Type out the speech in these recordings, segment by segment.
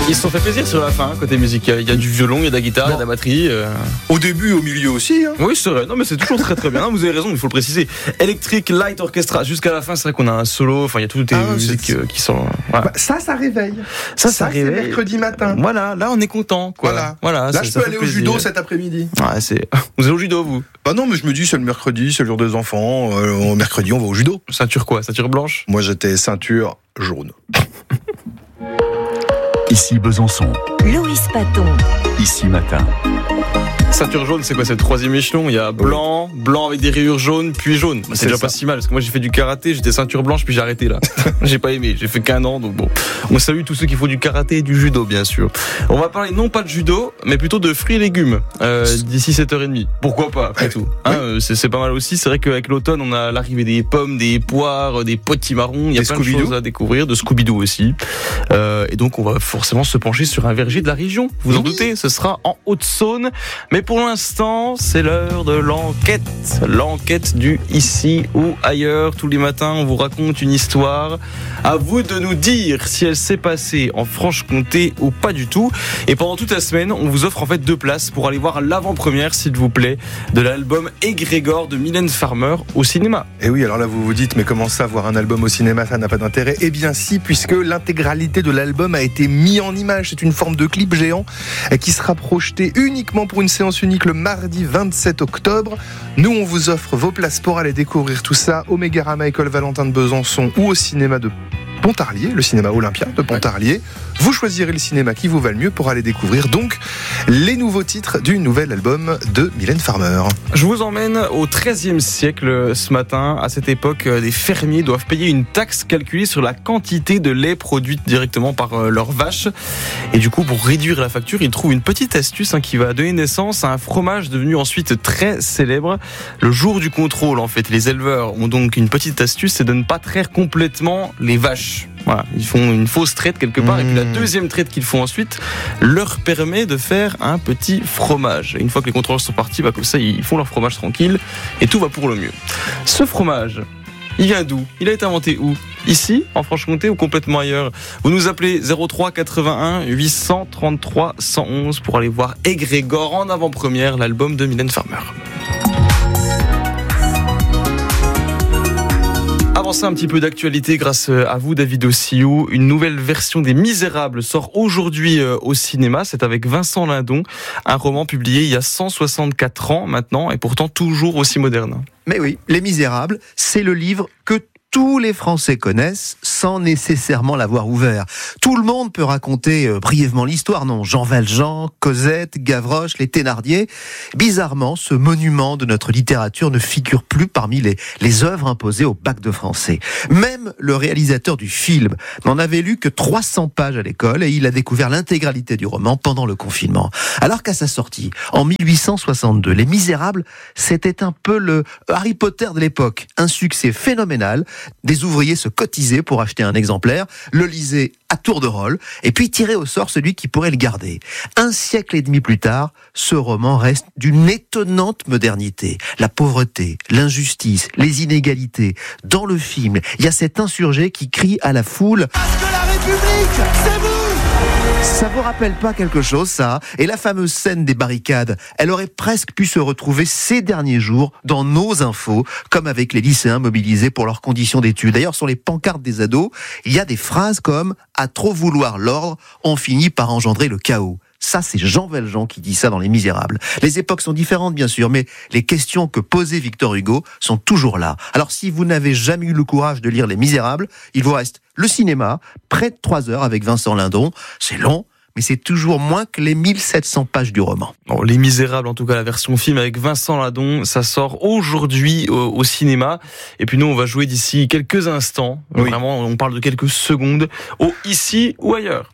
Ils se sont fait plaisir sur la fin, côté musique. Il y a du violon, il y a de la guitare, il y a de la batterie. Au début, au milieu aussi. Hein. Oui, c'est vrai. Non, mais c'est toujours très très bien. Non, vous avez raison, il faut le préciser. Electric Light Orchestra. Jusqu'à la fin, c'est vrai qu'on a un solo. Enfin, il y a toutes les musiques qui sont. Voilà. Bah, ça réveille. Ça réveille. C'est mercredi matin. Voilà, là, on est content. Quoi. Voilà. Là, je peux aller au judo cet après-midi. Ouais, vous allez au judo, vous? Bah non, mais je me dis, c'est le mercredi, c'est le jour des enfants. Mercredi, on va au judo. Ceinture quoi? Ceinture blanche? Moi, j'étais ceinture jaune. Ici Besançon. Louis Paton. Ici Matin. Ceinture jaune, c'est quoi? C'est le 3e échelon. Il y a blanc avec des rayures jaunes, puis jaune. Bah, c'est déjà pas si mal, parce que moi j'ai fait du karaté, j'étais ceinture blanche, puis j'ai arrêté là. J'ai pas aimé, j'ai fait qu'1 an, donc bon. On salue tous ceux qui font du karaté et du judo, bien sûr. On va parler non pas de judo, mais plutôt de fruits et légumes d'ici 7h30. Pourquoi pas, après tout. C'est pas mal aussi. C'est vrai qu'avec l'automne, on a l'arrivée des pommes, des poires, des potimarrons. Il y a plein de choses à découvrir, de Scooby-Doo aussi. Et donc on va forcément se pencher sur un verger de la région. Vous en doutez, ce sera en Haute-Saône. Mais pour l'instant, c'est l'heure de l'enquête. L'enquête du ici ou ailleurs. Tous les matins, on vous raconte une histoire. À vous de nous dire si elle s'est passée en Franche-Comté ou pas du tout. Et pendant toute la semaine, on vous offre en fait 2 places pour aller voir l'avant-première, s'il vous plaît, de l'album Égrégore de Mylène Farmer au cinéma. Et oui, alors là, vous vous dites, mais comment ça, voir un album au cinéma, ça n'a pas d'intérêt? Eh bien si, puisque l'intégralité de l'album a été mise en image. C'est une forme de clip géant qui sera projeté uniquement pour une séance unique le mardi 27 octobre. Nous, on vous offre vos places pour aller découvrir tout ça au Mégarama École Valentin de Besançon ou au cinéma de Pontarlier, le cinéma Olympia de Pontarlier. Vous choisirez le cinéma qui vous va le mieux pour aller découvrir donc les nouveaux titres du nouvel album de Mylène Farmer. Je vous emmène au XIIIe siècle ce matin. À cette époque, des fermiers doivent payer une taxe calculée sur la quantité de lait produite directement par leurs vaches. Et du coup, pour réduire la facture, ils trouvent une petite astuce qui va donner naissance à un fromage devenu ensuite très célèbre. Le jour du contrôle, en fait, les éleveurs ont donc une petite astuce, c'est de ne pas traire complètement les vaches. Voilà, ils font une fausse traite quelque part, et puis la deuxième traite qu'ils font ensuite leur permet de faire un petit fromage. Et une fois que les contrôleurs sont partis, comme ça ils font leur fromage tranquille et tout va pour le mieux. Ce fromage, il vient d'où? Il a été inventé où? Ici, en Franche-Comté, ou complètement ailleurs? Vous nous appelez 03 81 833 111 pour aller voir Égrégore en avant-première, l'album de Mylène Farmer. Avancer un petit peu d'actualité grâce à vous, David Ossiou. Une nouvelle version des Misérables sort aujourd'hui au cinéma. C'est avec Vincent Lindon, un roman publié il y a 164 ans maintenant et pourtant toujours aussi moderne. Mais oui, Les Misérables, c'est le livre que tous les Français connaissent sans nécessairement l'avoir ouvert. Tout le monde peut raconter brièvement l'histoire, non? Jean Valjean, Cosette, Gavroche, les Thénardier. Bizarrement, ce monument de notre littérature ne figure plus parmi les œuvres imposées au bac de français. Même le réalisateur du film n'en avait lu que 300 pages à l'école et il a découvert l'intégralité du roman pendant le confinement. Alors qu'à sa sortie, en 1862, Les Misérables, c'était un peu le Harry Potter de l'époque. Un succès phénoménal. Des ouvriers se cotisaient pour acheter un exemplaire, le lisaient à tour de rôle, et puis tiraient au sort celui qui pourrait le garder. 1 siècle et demi plus tard, ce roman reste d'une étonnante modernité. La pauvreté, l'injustice, les inégalités. Dans le film, il y a cet insurgé qui crie à la foule « Parce que la République, c'est vous !» Ça vous rappelle pas quelque chose, ça? Et la fameuse scène des barricades, elle aurait presque pu se retrouver ces derniers jours dans nos infos, comme avec les lycéens mobilisés pour leurs conditions d'études. D'ailleurs, sur les pancartes des ados, il y a des phrases comme « À trop vouloir l'ordre, on finit par engendrer le chaos ». Ça, c'est Jean Valjean qui dit ça dans Les Misérables. Les époques sont différentes, bien sûr, mais les questions que posait Victor Hugo sont toujours là. Alors, si vous n'avez jamais eu le courage de lire Les Misérables, il vous reste le cinéma, près de 3 heures avec Vincent Lindon. C'est long, mais c'est toujours moins que les 1700 pages du roman. Bon, Les Misérables, en tout cas la version film avec Vincent Lindon, ça sort aujourd'hui au cinéma. Et puis nous, on va jouer d'ici quelques instants. Oui. Vraiment, on parle de quelques secondes au ici ou ailleurs.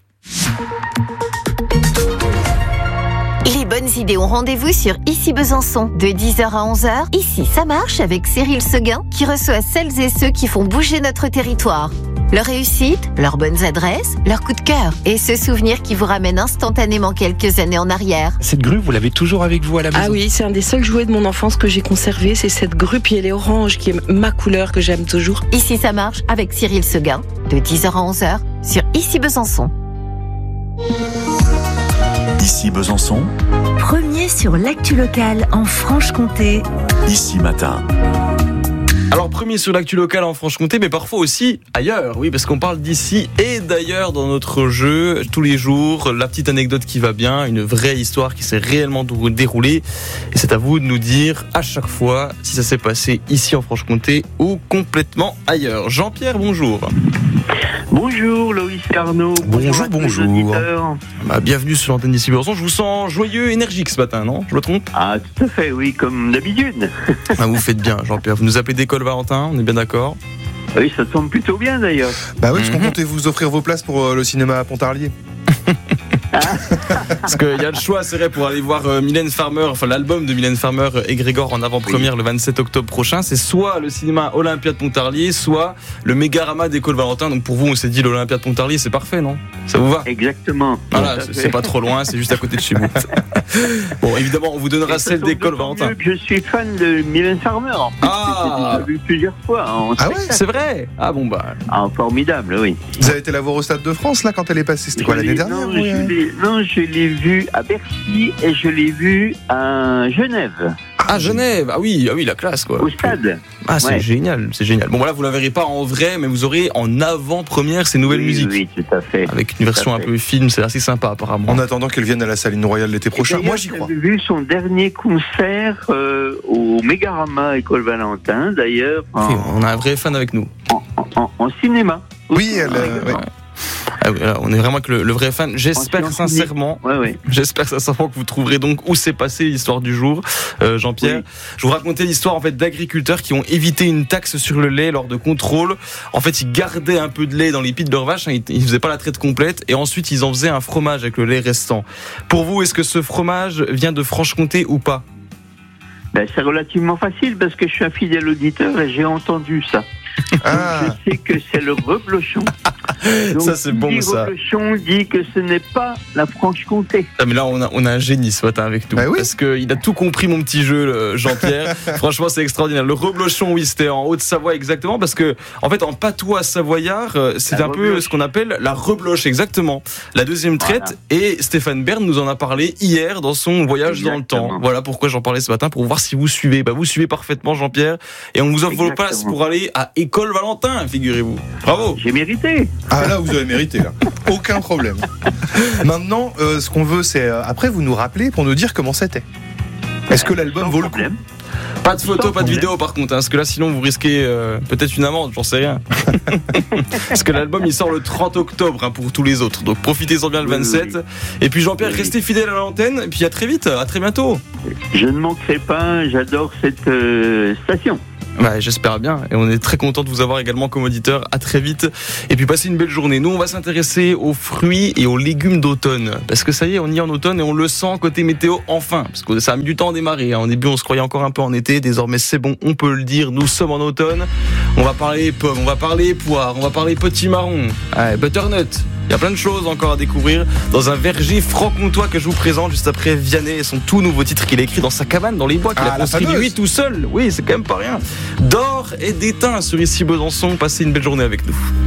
Les bonnes idées ont rendez-vous sur Ici Besançon. De 10h à 11h, Ici ça marche avec Cyril Seguin qui reçoit celles et ceux qui font bouger notre territoire. Leur réussite, leurs bonnes adresses, leurs coups de cœur et ce souvenir qui vous ramène instantanément quelques années en arrière. Cette grue, vous l'avez toujours avec vous à la maison? Ah oui, c'est un des seuls jouets de mon enfance que j'ai conservé, c'est cette grue, puis elle est orange qui est ma couleur que j'aime toujours. Ici ça marche avec Cyril Seguin, de 10h à 11h sur Ici Besançon. Ici Besançon, Premier sur l'actu locale en Franche-Comté. Ici Matin. Alors premier sur l'actu locale en Franche-Comté, mais parfois aussi ailleurs, oui, parce qu'on parle d'ici et d'ailleurs dans notre jeu, tous les jours, la petite anecdote qui va bien, une vraie histoire qui s'est réellement déroulée, et c'est à vous de nous dire à chaque fois si ça s'est passé ici en Franche-Comté ou complètement ailleurs. Jean-Pierre, bonjour. Bonjour Loïs Carnot. Bonjour. Bienvenue sur l'antenne d'Ici Besançon. Je vous sens joyeux, énergique ce matin, non ? Je me trompe ? Ah, tout à fait, oui, comme d'habitude. Vous faites bien, Jean-Pierre. Vous nous appelez d'école Valentin, on est bien d'accord ? Oui, ça tombe plutôt bien d'ailleurs. Bah oui, parce qu'on comptait vous offrir vos places pour le cinéma à Pontarlier. Parce qu'il y a le choix, c'est vrai, pour aller voir Mylène Farmer, enfin l'album de Mylène Farmer et Grégor en avant-première le 27 octobre prochain. C'est soit le cinéma Olympia de Pontarlier, soit le Mégarama d'École Valentin. Donc pour vous, on s'est dit l'Olympia de Pontarlier, c'est parfait, non ? Ça vous va ? Exactement. Voilà, c'est pas trop loin, c'est juste à côté de chez vous. Bon, évidemment, on vous donnera celle d'École Valentin. Je suis fan de Mylène Farmer. En fait. Ah, j'ai vu plusieurs fois. Ah ouais, c'est vrai. Ah bon bah. Ah, formidable, oui. Vous avez été la voir au Stade de France là quand elle est passée. C'était quoi l'année dernière ? Non, je l'ai vue à Bercy et je l'ai vue à Genève. Ah, Genève. Ah oui, la classe quoi. Au stade. Ah, c'est génial, c'est génial. Bon voilà, vous la verrez pas en vrai, mais vous aurez en avant-première ces nouvelles musiques. Oui, tout à fait. Avec une version un peu film, c'est assez sympa apparemment. En attendant qu'elle vienne à la Saline Royale l'été prochain, moi j'y crois. J'ai vu son dernier concert au Mégarama École Valentin, d'ailleurs. On a un vrai fan avec nous. En cinéma. Oui, elle. Ah oui, là, on est vraiment avec le vrai fan. J'espère sincèrement que vous trouverez donc où s'est passée l'histoire du jour, Jean-Pierre. Oui. Je vous racontais l'histoire en fait d'agriculteurs qui ont évité une taxe sur le lait lors de contrôles. En fait, ils gardaient un peu de lait dans les pieds de leurs vaches, ils faisaient pas la traite complète et ensuite ils en faisaient un fromage avec le lait restant. Pour vous, est-ce que ce fromage vient de Franche-Comté ou pas ? C'est relativement facile parce que je suis un fidèle auditeur et j'ai entendu ça. Je sais que c'est le reblochon. Donc, ça c'est bon ça. Le reblochon dit que ce n'est pas la Franche-Comté. Ah, mais là on a un génie ce matin avec nous. Oui. Parce qu'il a tout compris mon petit jeu, Jean-Pierre. Franchement c'est extraordinaire. Le reblochon, oui, c'était en Haute-Savoie exactement. Parce que en fait en patois savoyard, c'est un peu ce qu'on appelle la rebloche, exactement. La deuxième traite. Voilà. Et Stéphane Bern nous en a parlé hier dans son voyage dans le temps. Voilà pourquoi j'en parlais ce matin, pour voir si vous suivez. Vous suivez parfaitement Jean-Pierre. Et on vous offre vos places pour aller à École Valentin, figurez-vous. Bravo. J'ai mérité. Ah là, vous avez mérité, là. Aucun problème. Maintenant, ce qu'on veut, c'est après vous nous rappeler pour nous dire comment c'était. Est-ce que l'album vaut le coup ? Pas de photo, pas de vidéo par contre, parce que là sinon vous risquez peut-être une amende, j'en sais rien. Parce que l'album il sort le 30 octobre pour tous les autres, donc profitez-en bien le 27. Et puis Jean-Pierre, restez fidèle à l'antenne, et puis à très vite, à très bientôt. Je ne manquerai pas, j'adore cette station. J'espère bien, et on est très content de vous avoir également comme auditeur. À très vite, et puis passez une belle journée. Nous on va s'intéresser aux fruits et aux légumes d'automne, parce que ça y est, on y est en automne et on le sent côté météo enfin, parce que ça a mis du temps à démarrer. Au début on se croyait encore un peu en été, désormais c'est bon, on peut le dire, nous sommes en automne. On va parler pommes, on va parler poires, on va parler petits marrons, butternut. Il y a plein de choses encore à découvrir dans un verger franc-comtois que je vous présente juste après Vianney et son tout nouveau titre qu'il a écrit dans sa cabane dans les bois, qu'il a construit lui tout seul. Oui, c'est quand même pas rien. D'or et d'étain sur Ici Besançon. Passez une belle journée avec nous.